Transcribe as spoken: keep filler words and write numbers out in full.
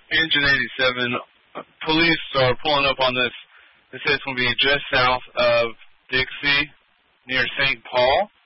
Engine eighty-seven, police are pulling up on this. They say it's going to be just south of Dixie, near Saint Paul.